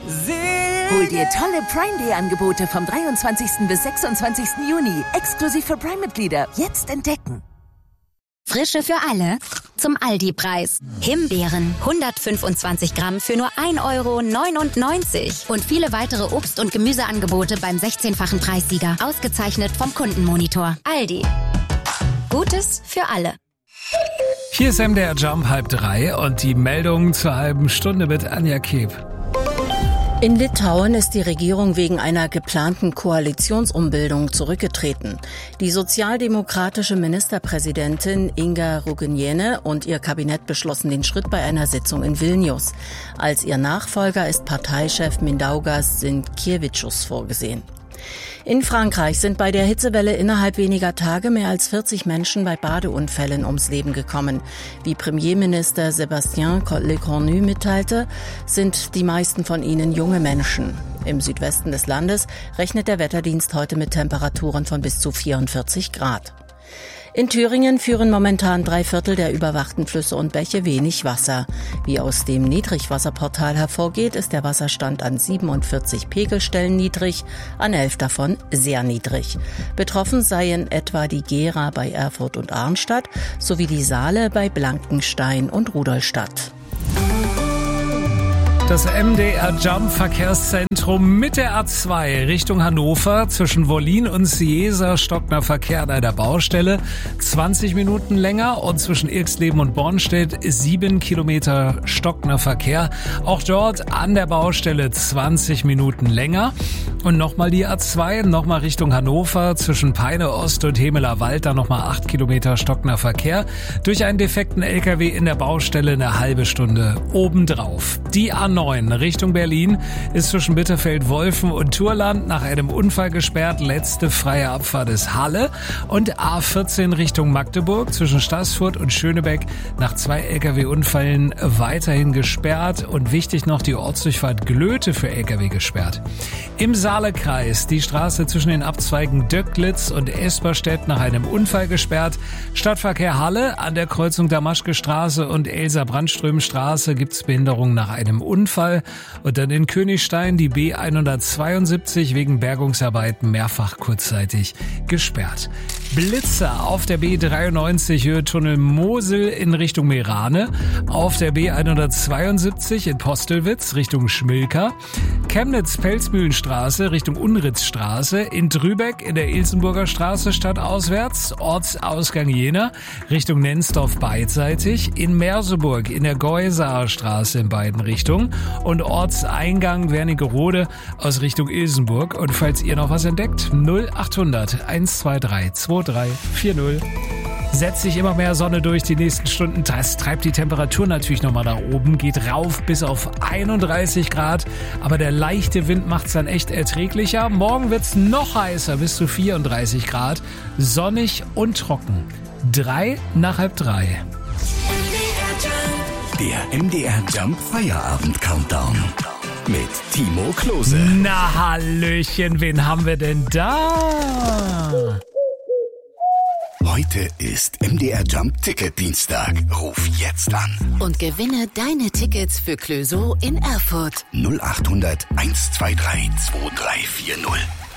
Hol dir tolle Prime Day Angebote vom 23. bis 26. Juni. Exklusiv für Prime-Mitglieder. Jetzt entdecken. Frische für alle zum Aldi-Preis. Himbeeren 125 Gramm für nur 1,99 € und viele weitere Obst- und Gemüseangebote beim 16-fachen Preissieger. Ausgezeichnet vom Kundenmonitor. Aldi. Gutes für alle. Hier ist MDR Jump 2:30 und die Meldung zur halben Stunde mit Anja Keb. In Litauen ist die Regierung wegen einer geplanten Koalitionsumbildung zurückgetreten. Die sozialdemokratische Ministerpräsidentin Inga Ruginiene und ihr Kabinett beschlossen den Schritt bei einer Sitzung in Vilnius. Als ihr Nachfolger ist Parteichef Mindaugas Sinkevičius vorgesehen. In Frankreich sind bei der Hitzewelle innerhalb weniger Tage mehr als 40 Menschen bei Badeunfällen ums Leben gekommen. Wie Premierminister Sébastien Lecornu mitteilte, sind die meisten von ihnen junge Menschen. Im Südwesten des Landes rechnet der Wetterdienst heute mit Temperaturen von bis zu 44 Grad. In Thüringen führen momentan 3/4 der überwachten Flüsse und Bäche wenig Wasser. Wie aus dem Niedrigwasserportal hervorgeht, ist der Wasserstand an 47 Pegelstellen niedrig, an 11 davon sehr niedrig. Betroffen seien etwa die Gera bei Erfurt und Arnstadt sowie die Saale bei Blankenstein und Rudolstadt. Das MDR Jump Verkehrszentrum mit der A2 Richtung Hannover zwischen Wollin und Ciesa stockender Verkehr an einer Baustelle 20 Minuten länger und zwischen Ilksleben und Bornstedt 7 Kilometer stockender Verkehr. Auch dort an der Baustelle 20 Minuten länger. Und nochmal die A2, nochmal Richtung Hannover zwischen Peine Ost und Hemeler Wald, da nochmal 8 Kilometer stockender Verkehr. Durch einen defekten LKW in der Baustelle eine halbe Stunde obendrauf. Die A9 Richtung Berlin ist zwischen Bitterfeld-Wolfen und Turland nach einem Unfall gesperrt. Letzte freie Abfahrt ist Halle. Und A14 Richtung Magdeburg zwischen Staßfurt und Schönebeck nach 2 LKW-Unfällen weiterhin gesperrt. Und wichtig noch, die Ortsdurchfahrt Glöte für LKW gesperrt. Im Saalekreis die Straße zwischen den Abzweigen Döcklitz und Esperstedt nach einem Unfall gesperrt. Stadtverkehr Halle an der Kreuzung Damaschke-Straße und Elsa-Brandström-Straße gibt's Behinderungen nach einem Unfall. Und dann in Königstein die B172 wegen Bergungsarbeiten mehrfach kurzzeitig gesperrt. Blitzer auf der B93 Höhe Tunnel Mosel in Richtung Meerane, auf der B172 in Postelwitz Richtung Schmilka, Chemnitz-Pelzmühlenstraße Richtung Unritzstraße, in Trübeck in der Ilsenburger Straße stadtauswärts, Ortsausgang Jena Richtung Nensdorf beidseitig, in Merseburg in der Geusaer Straße in beiden Richtungen und Ortseingang Wernigerode aus Richtung Ilsenburg. Und falls ihr noch was entdeckt, 0800 123 2340. Setzt sich immer mehr Sonne durch die nächsten Stunden. Das treibt die Temperatur natürlich nochmal nach oben, geht rauf bis auf 31 Grad. Aber der leichte Wind macht es dann echt erträglicher. Morgen wird's noch heißer, bis zu 34 Grad. Sonnig und trocken. 3 nach halb 3. Der MDR Jump Feierabend Countdown mit Timo Klose. Na hallöchen, wen haben wir denn da? Heute ist MDR Jump Ticket Dienstag. Ruf jetzt an. Und gewinne deine Tickets für Clöso in Erfurt. 0800 123 2340.